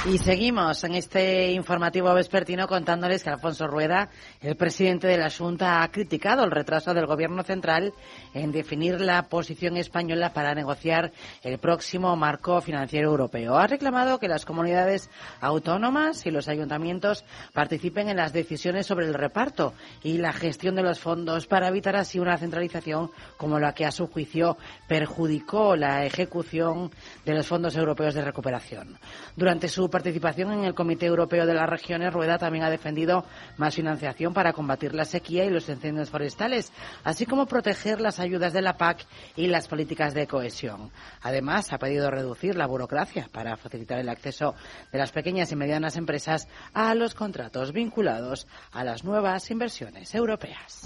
Y seguimos en este informativo vespertino contándoles que Alfonso Rueda, el presidente de la Xunta, ha criticado el retraso del Gobierno central en definir la posición española para negociar el próximo marco financiero europeo. Ha reclamado que las comunidades autónomas y los ayuntamientos participen en las decisiones sobre el reparto y la gestión de los fondos para evitar así una centralización como la que a su juicio perjudicó la ejecución de los fondos europeos de recuperación. Durante su participación en el Comité Europeo de las Regiones, Rueda también ha defendido más financiación para combatir la sequía y los incendios forestales, así como proteger las ayudas de la PAC y las políticas de cohesión. Además, ha pedido reducir la burocracia para facilitar el acceso de las pequeñas y medianas empresas a los contratos vinculados a las nuevas inversiones europeas.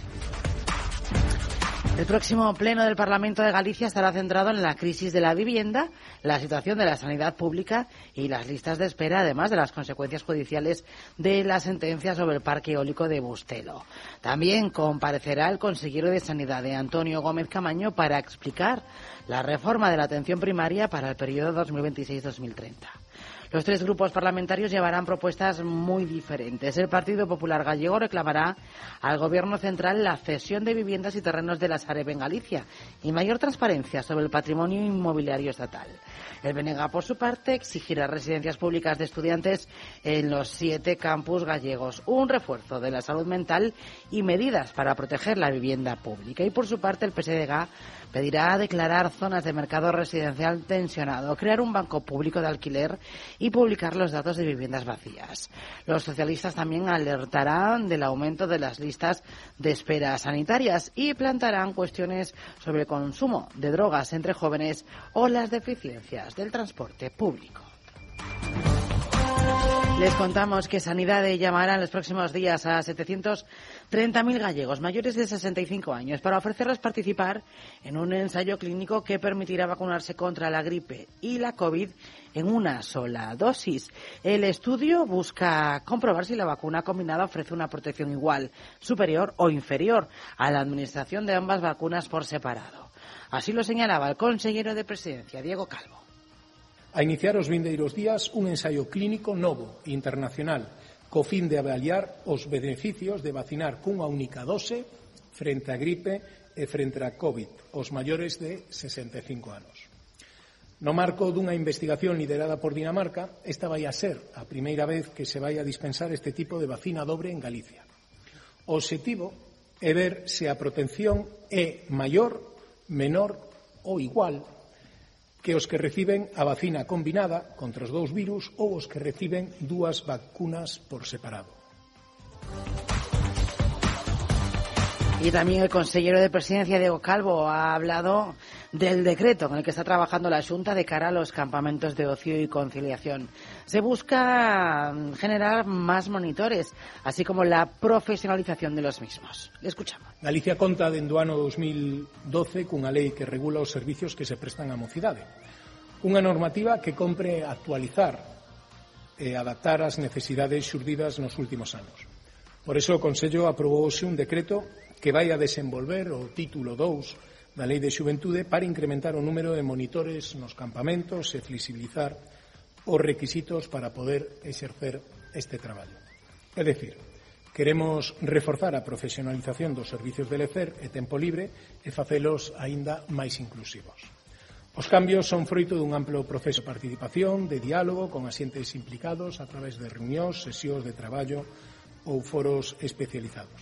El próximo pleno del Parlamento de Galicia estará centrado en la crisis de la vivienda, la situación de la sanidad pública y las listas de espera, además de las consecuencias judiciales de la sentencia sobre el parque eólico de Bustelo. También comparecerá el consejero de Sanidad, Antonio Gómez Camaño, para explicar la reforma de la atención primaria para el periodo 2026-2030. Los tres grupos parlamentarios llevarán propuestas muy diferentes. El Partido Popular Gallego reclamará al Gobierno central la cesión de viviendas y terrenos de la Sareb en Galicia y mayor transparencia sobre el patrimonio inmobiliario estatal. El BNG, por su parte, exigirá residencias públicas de estudiantes en los 7 campus gallegos, un refuerzo de la salud mental y medidas para proteger la vivienda pública. Y, por su parte, el PSDG pedirá declarar zonas de mercado residencial tensionado, crear un banco público de alquiler y publicar los datos de viviendas vacías. Los socialistas también alertarán del aumento de las listas de espera sanitarias y plantearán cuestiones sobre el consumo de drogas entre jóvenes o las deficiencias del transporte público. Les contamos que Sanidade llamará en los próximos días a 730.000 gallegos mayores de 65 años para ofrecerles participar en un ensayo clínico que permitirá vacunarse contra la gripe y la COVID en una sola dosis. El estudio busca comprobar si la vacuna combinada ofrece una protección igual, superior o inferior a la administración de ambas vacunas por separado. Así lo señalaba el consejero de Presidencia, Diego Calvo. A iniciar os vindeiros días un ensaio clínico novo e internacional co fin de avaliar os beneficios de vacinar cunha única dose frente á gripe e frente á COVID os maiores de 65 anos. No marco dunha investigación liderada por Dinamarca, esta vai a ser a primeira vez que se vai a dispensar este tipo de vacina dobre en Galicia. O obxectivo é ver se a protección é maior, menor ou igual que os que reciben a vacina combinada contra os dous virus ou os que reciben dúas vacunas por separado. Y también el consejero de Presidencia, Diego Calvo, ha hablado del decreto en el que está trabajando la Xunta de cara a los campamentos de ocio y conciliación. Se busca generar más monitores, así como la profesionalización de los mismos. Le escuchamos. Galicia conta dende o ano 2012 cunha lei que regula os servicios que se prestan á mocidade. Unha normativa que compre actualizar e adaptar ás necesidades xurdidas nos últimos anos. Por iso o Consello aprobou hoxe un decreto que vai a desenvolver o título 2 da Lei de Xuventude para incrementar o número de monitores nos campamentos e flexibilizar os requisitos para poder exercer este traballo. É dicir, queremos reforzar a profesionalización dos servicios de lecer e tempo libre e facelos aínda máis inclusivos. Os cambios son froito dun amplo proceso de participación, de diálogo con axentes implicados a través de reunións, sesións de traballo ou foros especializados.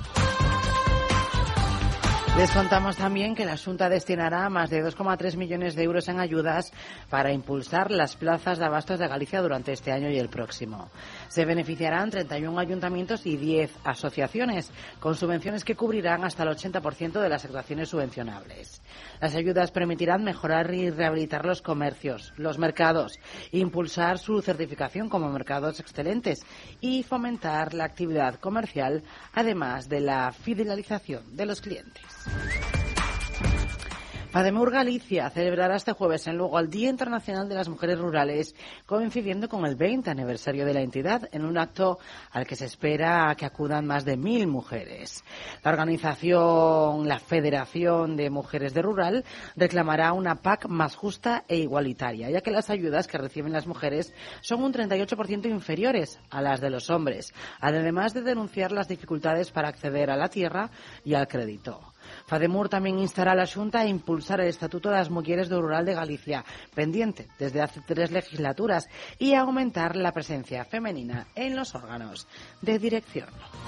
Les contamos también que la Xunta destinará más de 2,3 millones de euros en ayudas para impulsar las plazas de abastos de Galicia durante este año y el próximo. Se beneficiarán 31 ayuntamientos y 10 asociaciones, con subvenciones que cubrirán hasta el 80% de las actuaciones subvencionables. Las ayudas permitirán mejorar y rehabilitar los comercios, los mercados, impulsar su certificación como mercados excelentes y fomentar la actividad comercial, además de la fidelización de los clientes. FADEMUR Galicia celebrará este jueves en Lugo el Día Internacional de las Mujeres Rurales, coincidiendo con el 20 aniversario de la entidad, en un acto al que se espera que acudan más de 1.000 mujeres. La Federación de Mujeres de Rural, reclamará una PAC más justa e igualitaria, ya que las ayudas que reciben las mujeres son un 38% inferiores a las de los hombres, además de denunciar las dificultades para acceder a la tierra y al crédito. FADEMUR también instará a la Xunta a impulsar el Estatuto de las Mujeres do Rural de Galicia, pendiente desde hace 3 legislaturas, y a aumentar la presencia femenina en los órganos de dirección.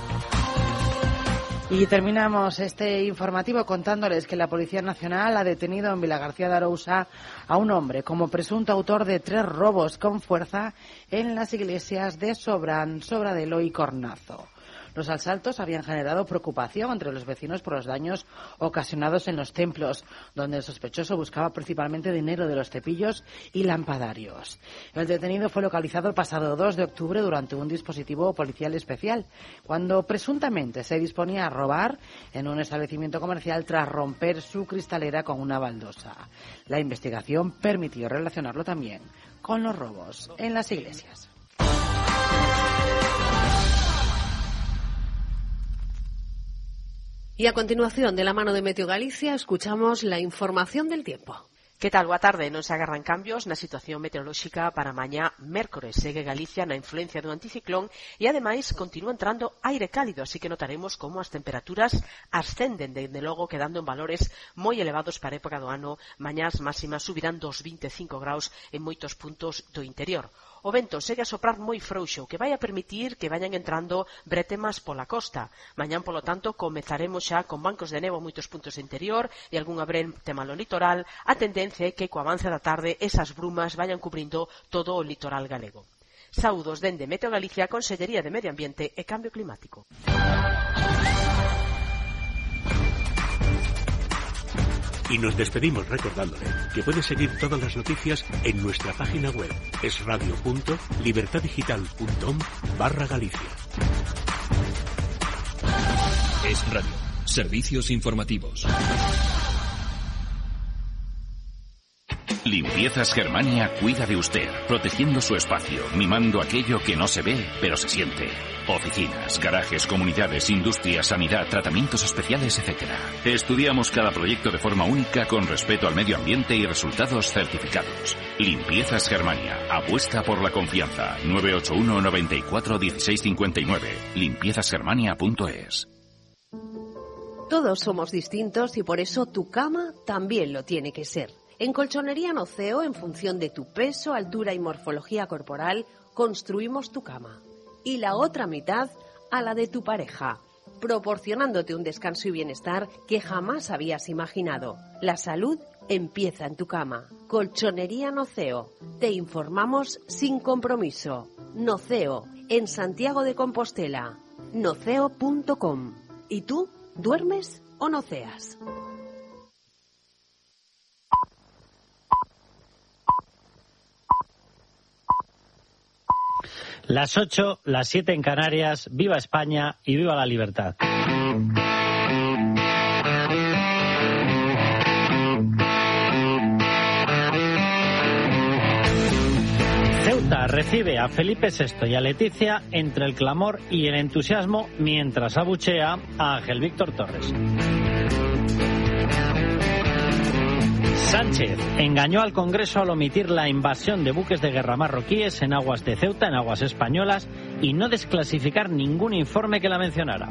Y terminamos este informativo contándoles que la Policía Nacional ha detenido en Vilagarcía de Arousa a un hombre como presunto autor de 3 robos con fuerza en las iglesias de Sobrán, Sobradelo y Cornazo. Los asaltos habían generado preocupación entre los vecinos por los daños ocasionados en los templos, donde el sospechoso buscaba principalmente dinero de los cepillos y lampadarios. El detenido fue localizado el pasado 2 de octubre durante un dispositivo policial especial, cuando presuntamente se disponía a robar en un establecimiento comercial tras romper su cristalera con una baldosa. La investigación permitió relacionarlo también con los robos en las iglesias. Y a continuación, de la mano de Meteo Galicia, escuchamos la información del tiempo. Que tal? Boa tarde. Non se agarran cambios na situación meteorolóxica para mañá mércores. Segue Galicia na influencia do anticiclón e, ademais, continúa entrando aire cálido, así que notaremos como as temperaturas ascenden, dende logo quedando en valores moi elevados para a época do ano. Mañás máximas subirán dos 25 graus en moitos puntos do interior. O vento segue a soprar moi frouxo, que vai a permitir que vayan entrando bretemas pola costa. Mañán, polo tanto, comezaremos xa con bancos de nevo en moitos puntos do interior e algunha brete malo litoral. A tendencia é que co avance da tarde esas brumas vayan cubrindo todo o litoral galego. Saúdos dende Meteo Galicia, Consellería de Medio Ambiente e Cambio Climático. Y nos despedimos recordándole que puede seguir todas las noticias en nuestra página web esradio.libertadigital.com/Galicia. Es Radio. Servicios informativos. Limpiezas Germania cuida de usted, protegiendo su espacio, mimando aquello que no se ve, pero se siente. Oficinas, garajes, comunidades, industrias, sanidad, tratamientos especiales, etc. Estudiamos cada proyecto de forma única con respeto al medio ambiente y resultados certificados. Limpiezas Germania. Apuesta por la confianza. 981 94 16 59. Limpiezasgermania.es. Todos somos distintos y por eso tu cama también lo tiene que ser. En Colchonería Noceo, en función de tu peso, altura y morfología corporal, construimos tu cama. Y la otra mitad a la de tu pareja, proporcionándote un descanso y bienestar que jamás habías imaginado. La salud empieza en tu cama. Colchonería Noceo. Te informamos sin compromiso. Noceo, en Santiago de Compostela. Noceo.com. ¿Y tú? ¿Duermes o noceas? Las 8, las 7 en Canarias. Viva España y viva la libertad. Ceuta recibe a Felipe VI y a Leticia entre el clamor y el entusiasmo mientras abuchea a Ángel Víctor Torres. Sánchez engañó al Congreso al omitir la invasión de buques de guerra marroquíes en aguas de Ceuta, en aguas españolas, y no desclasificar ningún informe que la mencionara.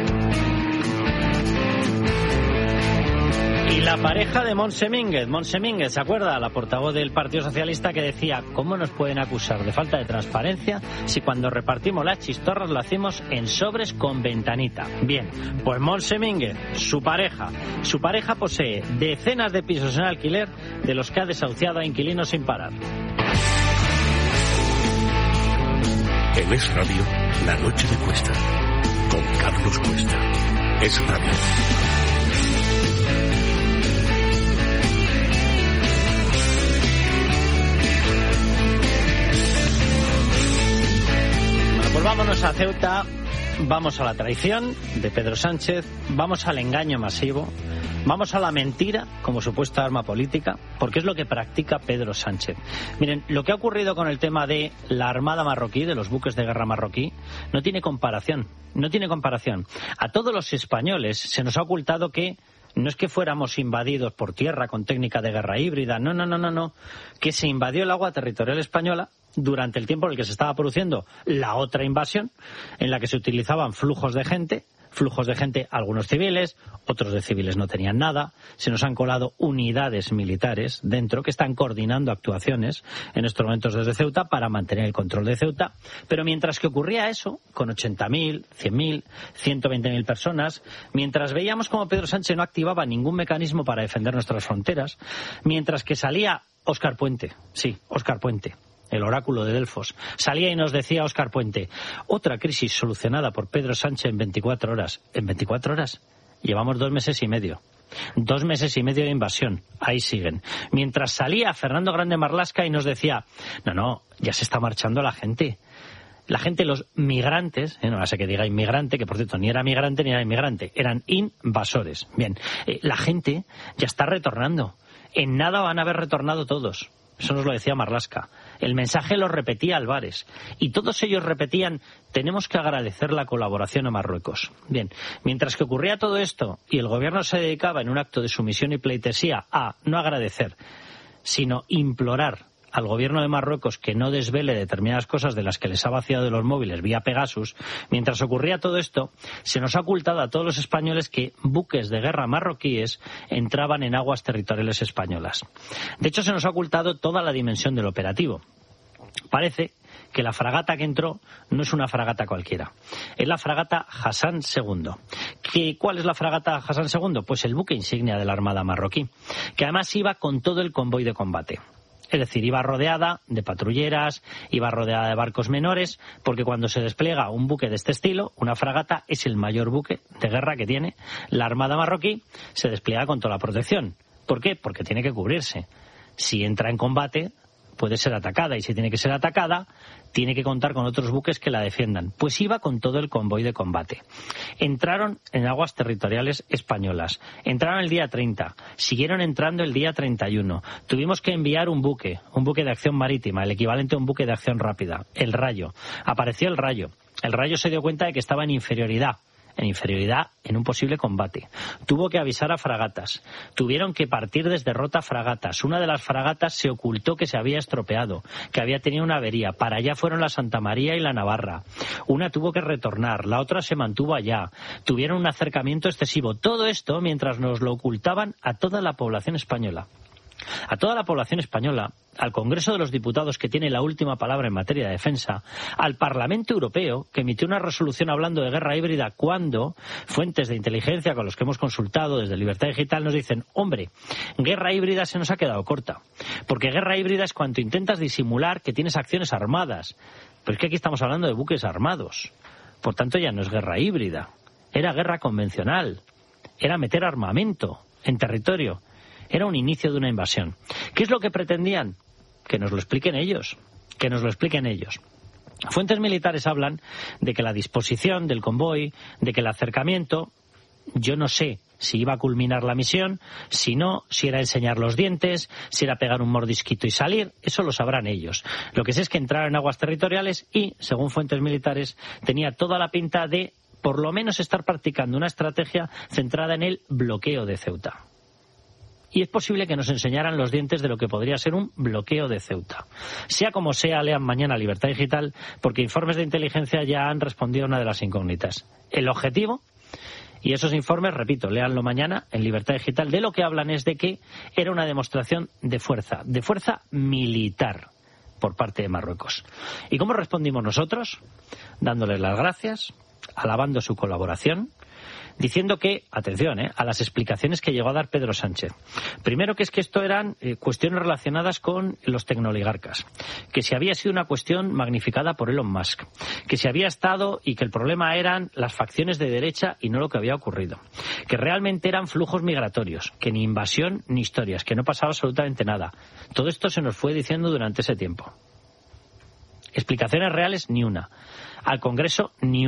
Y la pareja de Montse Mínguez, ¿se acuerda? La portavoz del Partido Socialista, que decía: ¿cómo nos pueden acusar de falta de transparencia si cuando repartimos las chistorras lo hacemos en sobres con ventanita? Bien, pues Montse Mínguez, su pareja posee decenas de pisos en alquiler de los que ha desahuciado a inquilinos sin parar. En Es Radio, la noche de Cuesta, con Carlos Cuesta. Es Radio. Pues vámonos a Ceuta, vamos a la traición de Pedro Sánchez, vamos al engaño masivo Vamos a la mentira como supuesta arma política, porque es lo que practica Pedro Sánchez. Miren, lo que ha ocurrido con el tema de la Armada marroquí, de los buques de guerra marroquí, no tiene comparación. No tiene comparación. A todos los españoles se nos ha ocultado que no es que fuéramos invadidos por tierra con técnica de guerra híbrida, no, que se invadió el agua territorial española durante el tiempo en el que se estaba produciendo la otra invasión, en la que se utilizaban flujos de gente, algunos civiles, otros de civiles no tenían nada. Se nos han colado unidades militares dentro que están coordinando actuaciones en estos momentos desde Ceuta para mantener el control de Ceuta. Pero mientras que ocurría eso, con 80.000, 100.000, 120.000 personas, mientras veíamos como Pedro Sánchez no activaba ningún mecanismo para defender nuestras fronteras, mientras que salía Óscar Puente, el oráculo de Delfos, salía y nos decía Óscar Puente, otra crisis solucionada por Pedro Sánchez en 24 horas. ¿En 24 horas? Llevamos 2 meses y medio. 2 meses y medio de invasión. Ahí siguen. Mientras salía Fernando Grande Marlaska y nos decía, no, ya se está marchando la gente. La gente, los migrantes, no sé que diga inmigrante, que por cierto ni era migrante ni era inmigrante, eran invasores. Bien, la gente ya está retornando. En nada van a haber retornado todos. Eso nos lo decía Marlaska. El mensaje lo repetía Álvarez. Y todos ellos repetían, tenemos que agradecer la colaboración a Marruecos. Bien, mientras que ocurría todo esto y el gobierno se dedicaba en un acto de sumisión y pleitesía a no agradecer, sino implorar al gobierno de Marruecos que no desvele determinadas cosas de las que les ha vaciado de los móviles vía Pegasus, mientras ocurría todo esto, se nos ha ocultado a todos los españoles que buques de guerra marroquíes entraban en aguas territoriales españolas. De hecho, se nos ha ocultado toda la dimensión del operativo. Parece que la fragata que entró no es una fragata cualquiera. Es la fragata Hassan II. ¿Cuál es la fragata Hassan II? Pues el buque insignia de la Armada marroquí, que además iba con todo el convoy de combate. Es decir, iba rodeada de patrulleras, iba rodeada de barcos menores, porque cuando se despliega un buque de este estilo, una fragata es el mayor buque de guerra que tiene la Armada marroquí, se despliega con toda la protección. ¿Por qué? Porque tiene que cubrirse. Si entra en combate, puede ser atacada, y si tiene que ser atacada, tiene que contar con otros buques que la defiendan. Pues iba con todo el convoy de combate. Entraron en aguas territoriales españolas. Entraron el día 30, siguieron entrando el día 31. Tuvimos que enviar un buque de acción marítima, el equivalente a un buque de acción rápida, el Rayo. Apareció el Rayo. El Rayo se dio cuenta de que estaba en inferioridad en un posible combate. Tuvo que avisar a fragatas. Tuvieron que partir desde Rota fragatas. Una de las fragatas se ocultó que se había estropeado, que había tenido una avería. Para allá fueron la Santa María y la Navarra. Una tuvo que retornar, la otra se mantuvo allá. Tuvieron un acercamiento excesivo. Todo esto mientras nos lo ocultaban a toda la población española. A toda la población española, al Congreso de los Diputados, que tiene la última palabra en materia de defensa, al Parlamento Europeo, que emitió una resolución hablando de guerra híbrida cuando fuentes de inteligencia con los que hemos consultado desde Libertad Digital nos dicen, hombre, guerra híbrida se nos ha quedado corta, porque guerra híbrida es cuando intentas disimular que tienes acciones armadas, pero es que aquí estamos hablando de buques armados, por tanto ya no es guerra híbrida, era guerra convencional, era meter armamento en territorio. Era un inicio de una invasión. ¿Qué es lo que pretendían? Que nos lo expliquen ellos. Fuentes militares hablan de que la disposición del convoy, de que el acercamiento, yo no sé si iba a culminar la misión, si no, si era enseñar los dientes, si era pegar un mordisquito y salir, eso lo sabrán ellos. Lo que sé es que entraron en aguas territoriales y, según fuentes militares, tenía toda la pinta de, por lo menos, estar practicando una estrategia centrada en el bloqueo de Ceuta. Y es posible que nos enseñaran los dientes de lo que podría ser un bloqueo de Ceuta. Sea como sea, lean mañana Libertad Digital, porque informes de inteligencia ya han respondido a una de las incógnitas. El objetivo, y esos informes, repito, léanlo mañana en Libertad Digital, de lo que hablan es de que era una demostración de fuerza militar por parte de Marruecos. ¿Y cómo respondimos nosotros? Dándoles las gracias, alabando su colaboración, diciendo que, atención, a las explicaciones que llegó a dar Pedro Sánchez. Primero, que esto eran cuestiones relacionadas con los tecnooligarcas, que si había sido una cuestión magnificada por Elon Musk, que si había estado y que el problema eran las facciones de derecha y no lo que había ocurrido, que realmente eran flujos migratorios, que ni invasión ni historias, que no pasaba absolutamente nada. Todo esto se nos fue diciendo durante ese tiempo. Explicaciones reales, ni una. Al Congreso, ni una.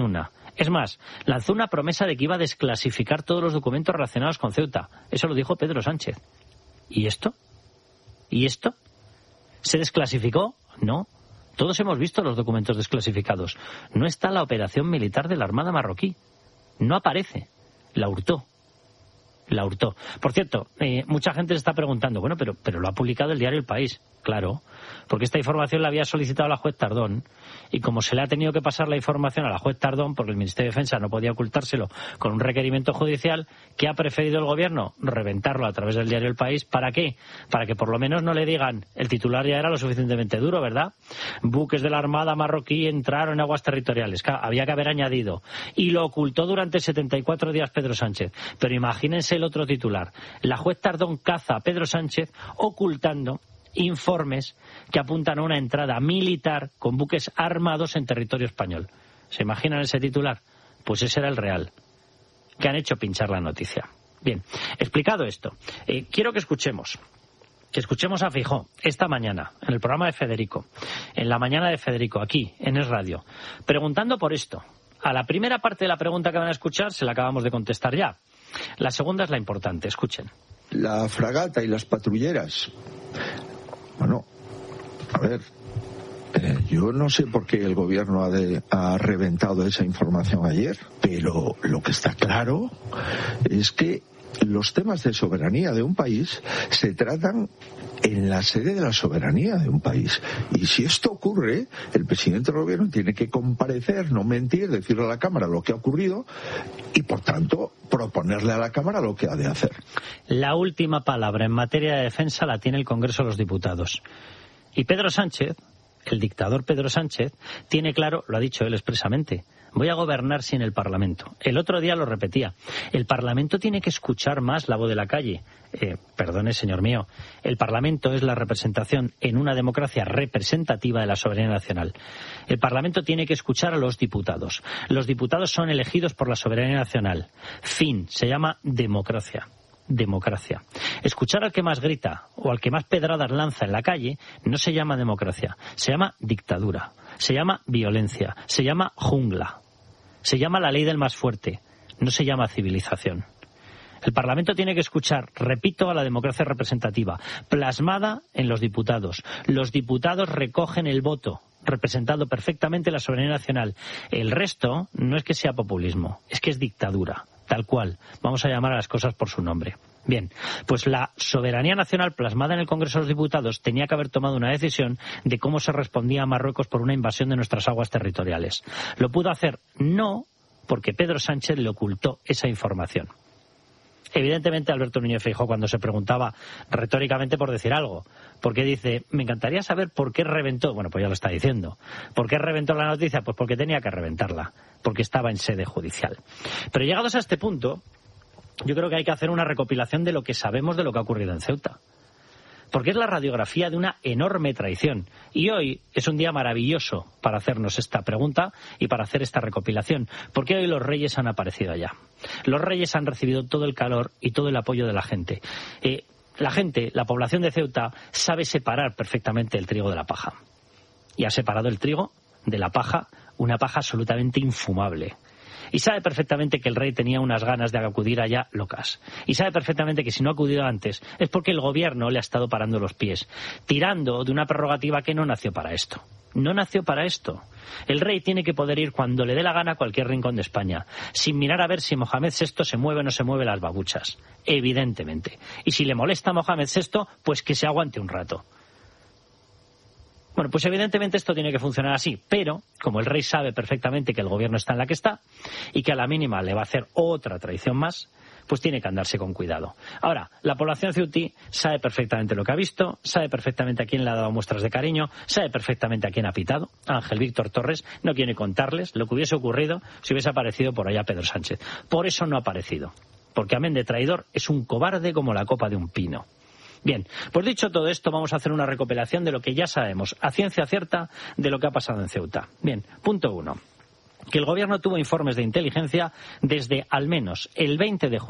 Es más, lanzó una promesa de que iba a desclasificar todos los documentos relacionados con Ceuta. Eso lo dijo Pedro Sánchez. ¿Y esto? ¿Y esto? ¿Se desclasificó? No. Todos hemos visto los documentos desclasificados. No está la operación militar de la Armada marroquí. No aparece. La hurtó. La hurtó. Por cierto, mucha gente se está preguntando, bueno, pero lo ha publicado el diario El País. Claro, porque esta información la había solicitado la juez Tardón, y como se le ha tenido que pasar la información a la juez Tardón, porque el Ministerio de Defensa no podía ocultárselo con un requerimiento judicial, ¿qué ha preferido el gobierno? Reventarlo a través del diario El País. ¿Para qué? Para que por lo menos no le digan, el titular ya era lo suficientemente duro, ¿verdad? Buques de la Armada marroquí entraron en aguas territoriales. Había que haber añadido. Y lo ocultó durante 74 días Pedro Sánchez. Pero imagínense el otro titular. La juez Tardón caza a Pedro Sánchez ocultando informes que apuntan a una entrada militar con buques armados en territorio español. ¿Se imaginan ese titular? Pues ese era el real, que han hecho pinchar la noticia. Bien, explicado esto, quiero que escuchemos a Feijóo esta mañana, en el programa de Federico, en la mañana de Federico, aquí, en Es Radio, preguntando por esto. A la primera parte de la pregunta que van a escuchar se la acabamos de contestar ya. La segunda es la importante, escuchen. La fragata y las patrulleras. Bueno, a ver, yo no sé por qué el gobierno ha reventado esa información ayer, pero lo que está claro es que los temas de soberanía de un país se tratan en la sede de la soberanía de un país. Y si esto ocurre, el presidente del gobierno tiene que comparecer, no mentir, decirle a la Cámara lo que ha ocurrido y, por tanto, proponerle a la Cámara lo que ha de hacer. La última palabra en materia de defensa la tiene el Congreso de los Diputados. Y Pedro Sánchez, el dictador Pedro Sánchez, tiene claro, lo ha dicho él expresamente, voy a gobernar sin el Parlamento. El otro día lo repetía, el Parlamento tiene que escuchar más la voz de la calle. Perdone, señor mío, el Parlamento es la representación en una democracia representativa de la soberanía nacional. El Parlamento tiene que escuchar a los diputados. Los diputados son elegidos por la soberanía nacional. Fin, se llama democracia. Democracia. Escuchar al que más grita o al que más pedradas lanza en la calle no se llama democracia, se llama dictadura, se llama violencia, se llama jungla, se llama la ley del más fuerte, no se llama civilización. El Parlamento tiene que escuchar, repito, a la democracia representativa, plasmada en los diputados. Los diputados recogen el voto, representando perfectamente la soberanía nacional. El resto no es que sea populismo, es que es dictadura. Tal cual. Vamos a llamar a las cosas por su nombre. Bien, pues la soberanía nacional plasmada en el Congreso de los Diputados tenía que haber tomado una decisión de cómo se respondía a Marruecos por una invasión de nuestras aguas territoriales. ¿Lo pudo hacer? No, porque Pedro Sánchez le ocultó esa información. Evidentemente, Alberto Núñez Feijóo, cuando se preguntaba retóricamente por decir algo, porque dice, me encantaría saber por qué reventó, bueno, pues ya lo está diciendo, ¿por qué reventó la noticia? Pues porque tenía que reventarla, porque estaba en sede judicial. Pero llegados a este punto, yo creo que hay que hacer una recopilación de lo que sabemos de lo que ha ocurrido en Ceuta. Porque es la radiografía de una enorme traición. Y hoy es un día maravilloso para hacernos esta pregunta y para hacer esta recopilación. Porque hoy los reyes han aparecido allá. Los reyes han recibido todo el calor y todo el apoyo de la gente. La gente, la población de Ceuta, sabe separar perfectamente el trigo de la paja. Y ha separado el trigo de la paja, una paja absolutamente infumable. Y sabe perfectamente que el rey tenía unas ganas de acudir allá locas. Y sabe perfectamente que si no ha acudido antes es porque el gobierno le ha estado parando los pies, tirando de una prerrogativa que no nació para esto. No nació para esto. El rey tiene que poder ir cuando le dé la gana a cualquier rincón de España, sin mirar a ver si Mohamed VI se mueve o no se mueve las babuchas. Evidentemente. Y si le molesta a Mohamed VI, pues que se aguante un rato. Bueno, pues evidentemente esto tiene que funcionar así, pero como el rey sabe perfectamente que el gobierno está en la que está y que a la mínima le va a hacer otra traición más, pues tiene que andarse con cuidado. Ahora, la población ceutí sabe perfectamente lo que ha visto, sabe perfectamente a quién le ha dado muestras de cariño, sabe perfectamente a quién ha pitado. Ángel Víctor Torres no quiere contarles lo que hubiese ocurrido si hubiese aparecido por allá Pedro Sánchez. Por eso no ha aparecido, porque amén de traidor es un cobarde como la copa de un pino. Bien, pues dicho todo esto, vamos a hacer una recopilación de lo que ya sabemos, a ciencia cierta, de lo que ha pasado en Ceuta. Bien, punto 1. Que el gobierno tuvo informes de inteligencia desde al menos el 20 de julio